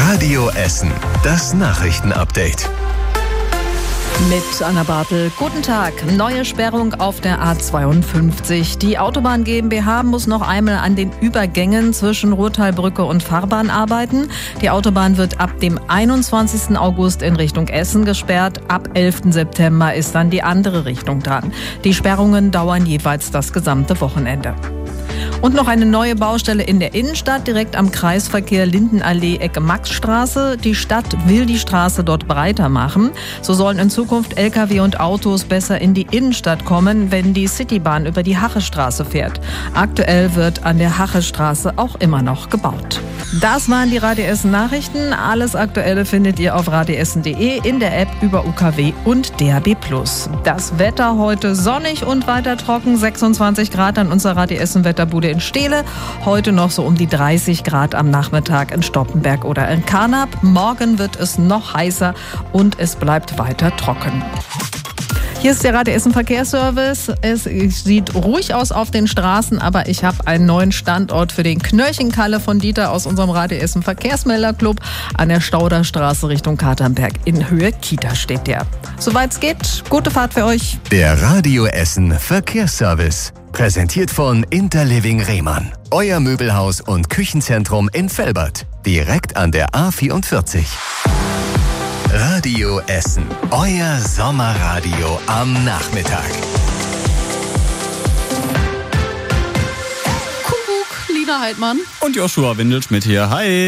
Radio Essen, das Nachrichtenupdate. Mit Anna Bartel. Guten Tag. Neue Sperrung auf der A52. Die Autobahn GmbH muss noch einmal an den Übergängen zwischen Ruhrtalbrücke und Fahrbahn arbeiten. Die Autobahn wird ab dem 21. August in Richtung Essen gesperrt. Ab 11. September ist dann die andere Richtung dran. Die Sperrungen dauern jeweils das gesamte Wochenende. Und noch eine neue Baustelle in der Innenstadt, direkt am Kreisverkehr Lindenallee, Ecke Maxstraße. Die Stadt will die Straße dort breiter machen. So sollen in Zukunft Lkw und Autos besser in die Innenstadt kommen, wenn die Citybahn über die Hachestraße fährt. Aktuell wird an der Hachestraße auch immer noch gebaut. Das waren die Radio Essen Nachrichten. Alles Aktuelle findet ihr auf radioessen.de, in der App, über UKW und DAB+. Das Wetter heute sonnig und weiter trocken, 26 Grad an unserer Radio Essen Wetterbude in Steele. Heute noch so um die 30 Grad am Nachmittag in Stoppenberg oder in Karnap. Morgen wird es noch heißer und es bleibt weiter trocken. Hier ist der Radio Essen Verkehrsservice. Es sieht ruhig aus auf den Straßen, aber ich habe einen neuen Standort für den Knörchenkalle von Dieter aus unserem Radio Essen Verkehrsmelderclub. An der Stauderstraße Richtung Katernberg in Höhe Kita steht der. Soweit es geht, gute Fahrt für euch. Der Radio Essen Verkehrsservice. Präsentiert von Interliving Rehmann. Euer Möbelhaus und Küchenzentrum in Velbert. Direkt an der A44. Radio Essen. Euer Sommerradio am Nachmittag. Kuckuck, Lina Heidmann. Und Joshua Windelschmidt hier. Hi.